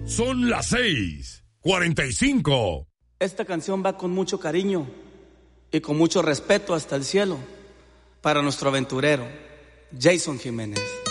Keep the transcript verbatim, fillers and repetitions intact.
Son las seis, cuarenta y cinco. Esta canción va con mucho cariño y con mucho respeto hasta el cielo para nuestro aventurero, Jason Jiménez.